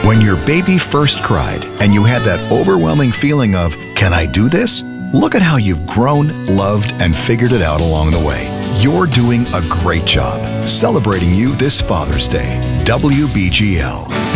When your baby first cried and you had that overwhelming feeling of, can I do this? Look at how you've grown, loved, and figured it out along the way. You're doing a great job. Celebrating you this Father's Day. WBGL.